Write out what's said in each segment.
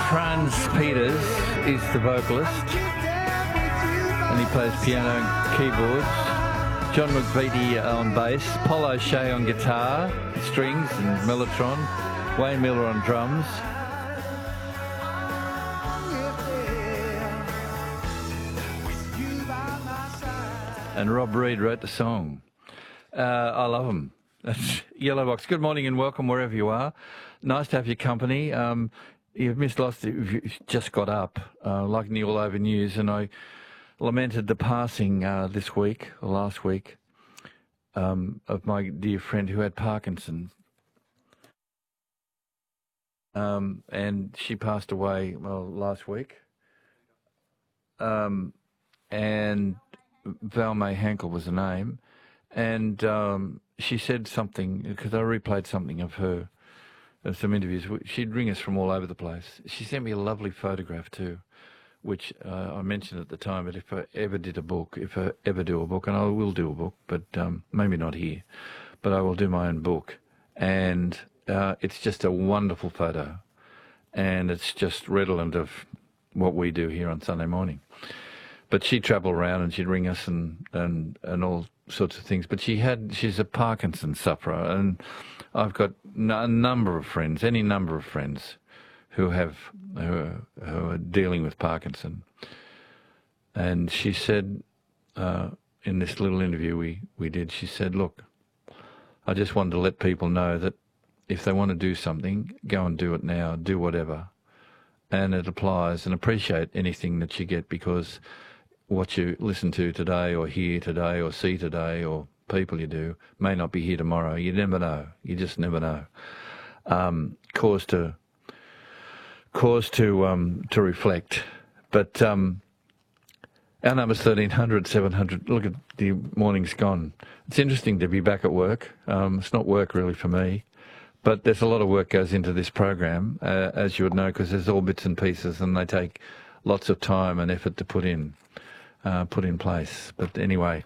Franz Peters is the vocalist, and he plays piano and keyboards. John McVitie on bass, Paul O'Shea on guitar, strings and mellotron, Wayne Miller on drums. And Rob Reed wrote the song. I love them. That's Yellow Box. Good morning and welcome wherever you are. Nice to have your company. You've missed lots if you just got up, like the All Over News, and I lamented the passing this week, or last week, of my dear friend who had Parkinson's. And she passed away, last week. And Val May Hankel was the name. And she said something, because I replayed something of her, of some interviews. She'd ring us from all over the place. She sent me a lovely photograph too, which I mentioned at the time, but if I ever did a book, if I ever do a book, and I will do a book, but maybe not here, but I will do my own book. And it's just a wonderful photo. And it's just redolent of what we do here on Sunday morning. But she'd travel around and she'd ring us and all sorts of things. But she's a Parkinson's sufferer, and I've got a number of friends, any number of friends, who are dealing with Parkinson. And she said, in this little interview we did, she said, look, I just wanted to let people know that if they want to do something, go and do it now, do whatever. And it applies, and appreciate anything that you get, because what you listen to today or hear today or see today or people you do may not be here tomorrow. You never know. You just never know. Cause to reflect. But our number's 1300 700. Look at the morning's gone. It's interesting to be back at work. It's not work really for me, but there's a lot of work goes into this program, as you would know, because there's all bits and pieces, and they take lots of time and effort to put in place. But anyway,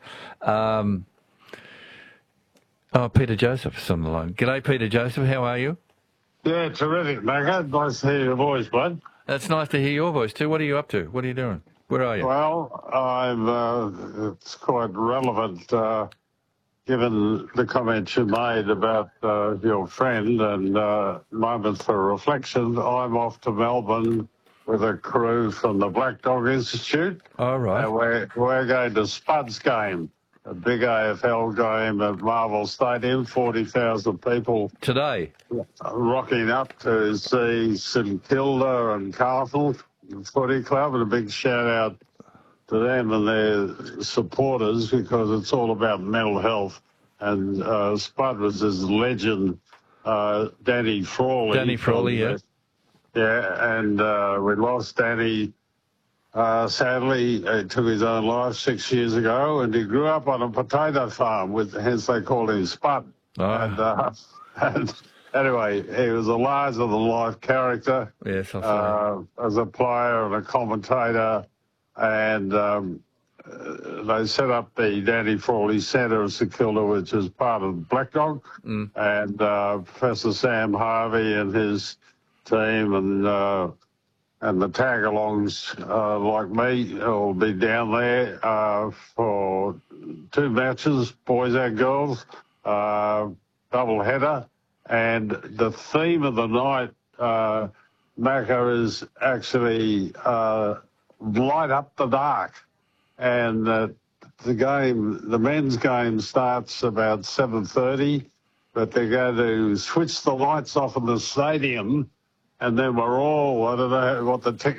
Peter Joseph's on the line. G'day, Peter Joseph. How are you? Yeah, terrific, Macca. Nice to hear your voice, bud. That's nice to hear your voice too. What are you up to? What are you doing? Where are you? Well, it's quite relevant, given the comments you made about your friend, and moments for reflection. I'm off to Melbourne with a crew from the Black Dog Institute. All right. And we're going to Spuds game, a big AFL game at Marvel Stadium, 40,000 people. Today? Rocking up to see St Kilda and Carlton Footy Club, and a big shout out to them and their supporters, because it's all about mental health. And Spud was his legend, Danny Frawley. Danny Frawley, yeah. Yeah, and we lost Danny. Sadly, he took his own life 6 years ago, and he grew up on a potato farm, hence they called him Spud. Oh. And anyway, he was a larger-than-life character. Yes, as a player and a commentator, and they set up the Danny Frawley Centre of St Kilda, which is part of Black Dog, and Professor Sam Harvey and his team and the tag-alongs like me will be down there for 2 matches, boys and girls, double header. And the theme of the night, Macca, is actually light up the dark. And the men's game starts about 7:30, but they're going to switch the lights off in the stadium. And then we're all, I don't know what the